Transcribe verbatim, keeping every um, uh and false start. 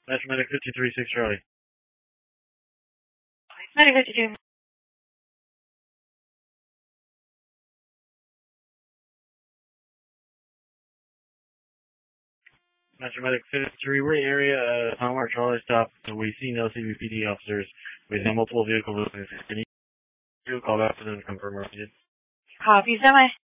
Metro Medic fifty-three six Charlie. Medic fifty-two. Metro Medic fifty-three, we're in the area, uh, Palomar Charlie stop. We see no C B P D officers. We have multiple vehicle movements. Can you call back for them to confirm what you did? Copy, semi.